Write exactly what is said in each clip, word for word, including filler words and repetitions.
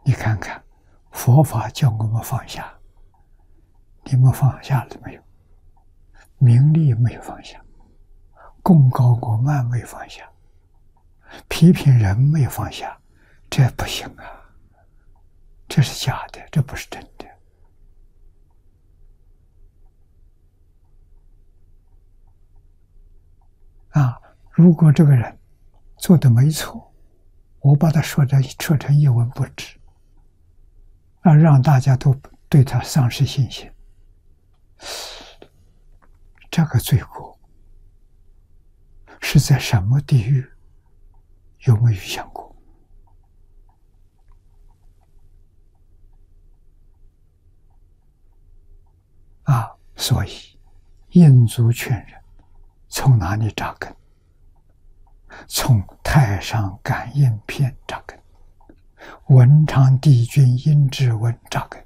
你看看，佛法叫我们放下，你们放下了没有？名利没有放下，功高我慢没有放下，批评人没有放下，这不行啊！这是假的，这不是真的。啊，如果这个人做的没错，我把他说成说成一文不值，啊，让大家都对他丧失信心，这个罪过是在什么地狱？有没有想过？啊，所以印足劝人从哪里扎根？从太上感应篇扎根，文昌帝君阴质文扎根，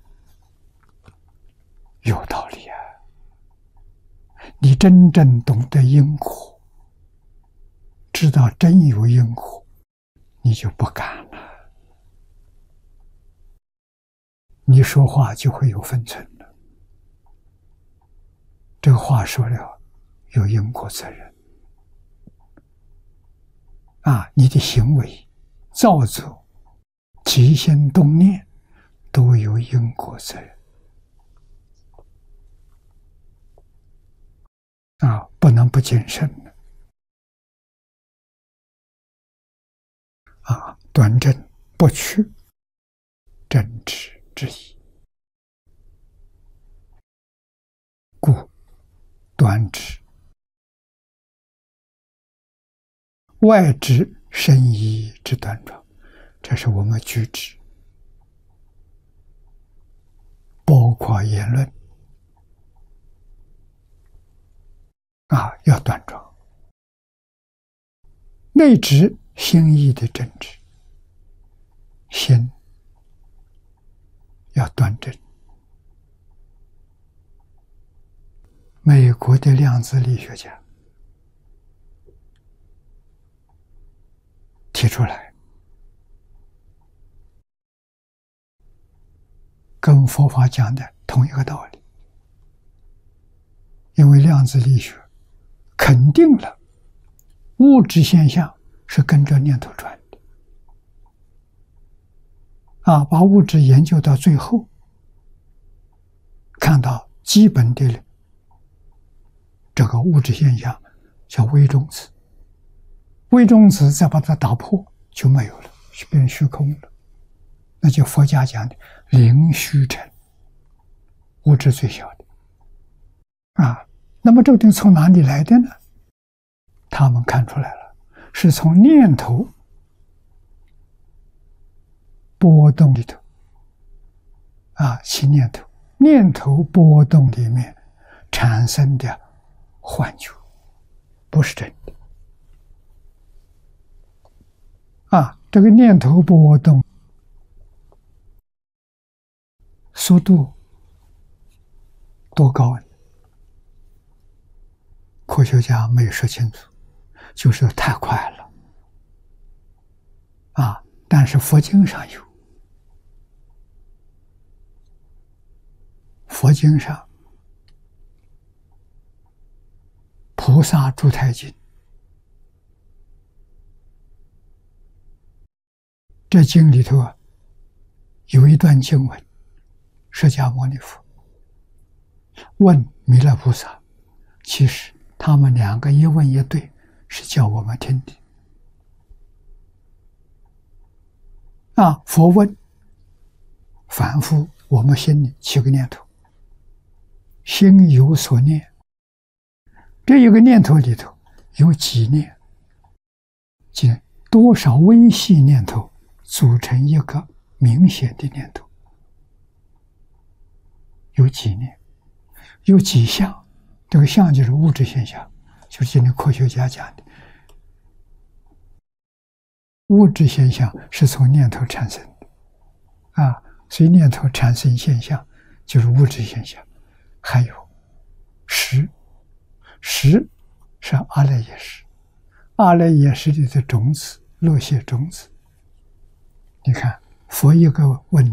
有道理啊！你真正懂得因果，知道真有因果，你就不敢了，你说话就会有分寸了。这个话说了，有因果责任。啊，你的行为、造作、起心动念，都有因果责任。啊，不能不谨慎的。啊，端正不屈，正直之意。故端直。外直深仪之端庄，这是我们举止，包括言论啊，要端庄。内直心意的正直，心要端正。美国的量子力学家提出来，跟佛法讲的同一个道理。因为量子力学肯定了物质现象是跟着念头转的，啊，把物质研究到最后，看到基本的这个物质现象叫微中子。微中子再把它打破就没有了，就变成虚空了。那就佛家讲的零虚尘，物质最小的啊。那么这个东西从哪里来的呢？他们看出来了，是从念头波动里头啊，起念头，念头波动里面产生的幻觉，不是真的。啊，这个念头波动速度多高呢？科学家没有说清楚，就是太快了。啊，但是佛经上有，佛经上菩萨住台经，这经里头啊，有一段经文，释迦牟尼佛问弥勒菩萨，其实他们两个一问一对，是叫我们听的。啊，佛问，凡夫我们心里起个念头，心有所念，这一个念头里头有几念，即多少微细念头组成一个明显的念头，有几念，有几项。这个项就是物质现象，就是今天科学家讲的，物质现象是从念头产生的啊，所以念头产生现象就是物质现象。还有识，识是阿赖耶识，阿赖耶识里的种子，乐谢种子。你看佛佛一个问